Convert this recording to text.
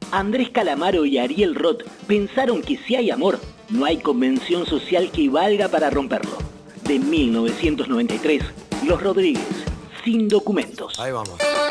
Andrés Calamaro y Ariel Roth pensaron que si hay amor, no hay convención social que valga para romperlo. De 1993, Los Rodríguez, Sin Documentos. Ahí vamos.